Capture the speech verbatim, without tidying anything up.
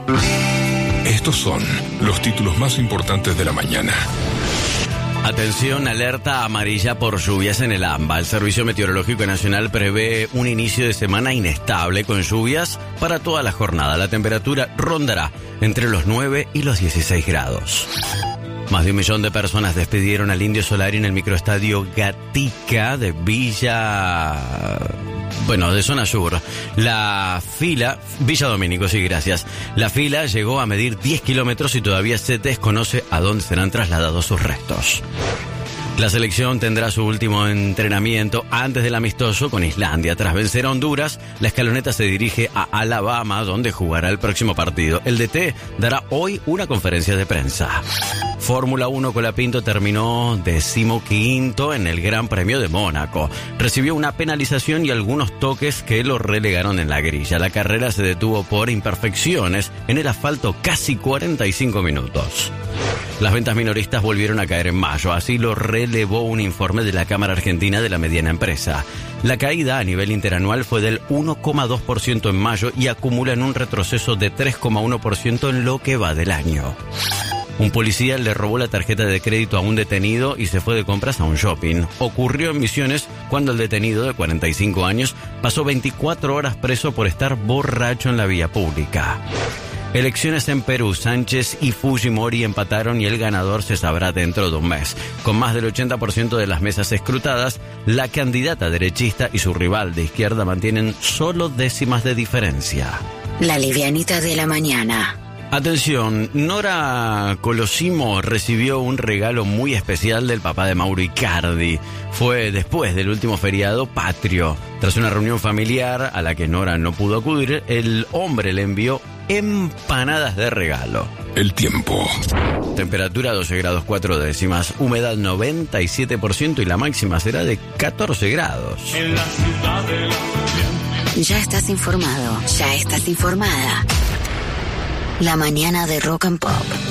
Estos son los títulos más importantes de la mañana. Atención, alerta amarilla por lluvias en el AMBA. El Servicio Meteorológico Nacional prevé un inicio de semana inestable con lluvias para toda la jornada. La temperatura rondará entre los nueve y los dieciséis grados. Más de un millón de personas despidieron al Indio Solari en el microestadio Gatica de Villa... Bueno, de zona sur. La fila... Villa Domínico, sí, gracias. La fila llegó a medir diez kilómetros y todavía se desconoce a dónde serán trasladados sus restos. La selección tendrá su último entrenamiento antes del amistoso con Islandia. Tras vencer a Honduras, la escaloneta se dirige a Alabama, donde jugará el próximo partido. El D T dará hoy una conferencia de prensa. Fórmula uno, Colapinto terminó decimoquinto en el Gran Premio de Mónaco. Recibió una penalización y algunos toques que lo relegaron en la grilla. La carrera se detuvo por imperfecciones en el asfalto casi cuarenta y cinco minutos. Las ventas minoristas volvieron a caer en mayo, así lo relevó un informe de la Cámara Argentina de la Mediana Empresa. La caída a nivel interanual fue del uno coma dos por ciento en mayo y acumula en un retroceso de tres coma uno por ciento en lo que va del año. Un policía le robó la tarjeta de crédito a un detenido y se fue de compras a un shopping. Ocurrió en Misiones cuando el detenido, de cuarenta y cinco años, pasó veinticuatro horas preso por estar borracho en la vía pública. Elecciones en Perú. Sánchez y Fujimori empataron y el ganador se sabrá dentro de un mes. Con más del ochenta por ciento de las mesas escrutadas, la candidata derechista y su rival de izquierda mantienen solo décimas de diferencia. La livianita de la mañana. Atención, Nora Colosimo recibió un regalo muy especial del papá de Mauro Icardi. Fue después del último feriado patrio. Tras una reunión familiar a la que Nora no pudo acudir, el hombre le envió empanadas de regalo. El tiempo. Temperatura doce grados cuatro décimas, humedad noventa y siete por ciento y la máxima será de catorce grados. En la ciudad de la... Ya estás informado, ya estás informada. La mañana de Rock and Pop.